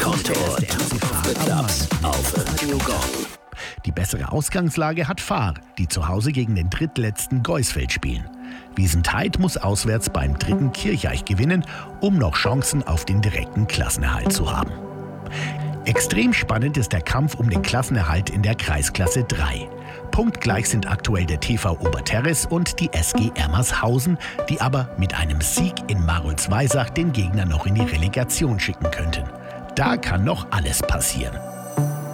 Tatort auf Radio Gong. Die bessere Ausgangslage hat Fahr, die zu Hause gegen den drittletzten Geusfeld spielen. Wiesentheid muss auswärts beim dritten Kircheich gewinnen, um noch Chancen auf den direkten Klassenerhalt zu haben. Extrem spannend ist der Kampf um den Klassenerhalt in der Kreisklasse 3. Punktgleich sind aktuell der TV Oberterres und die SG Ermershausen, die aber mit einem Sieg in Marolsweisach den Gegner noch in die Relegation schicken könnten. Da kann noch alles passieren.